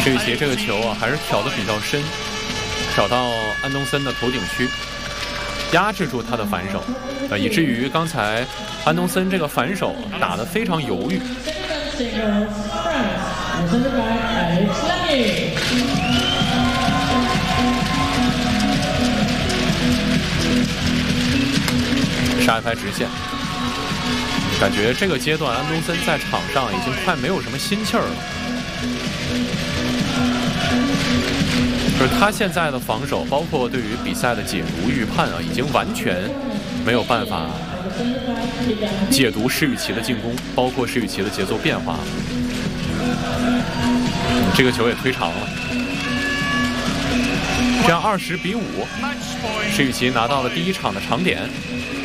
施雨琦这个球啊，还是挑得比较深，挑到安东森的头顶区，压制住他的反手，以至于刚才安东森这个反手打得非常犹豫。杀一拍直线，感觉这个阶段安东森在场上已经快没有什么心气儿了。就是他现在的防守，包括对于比赛的解读预判啊，已经完全没有办法解读施雨琦的进攻，包括施雨琦的节奏变化。这个球也推长了，这样20-5，施雨琦拿到了第一场的长点。